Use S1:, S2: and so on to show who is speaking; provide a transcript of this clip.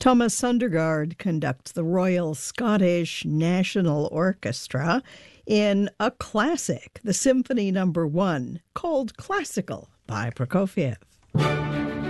S1: Thomas Sundergaard conducts the Royal Scottish National Orchestra in a classic, the Symphony No. 1, called Classical by Prokofiev.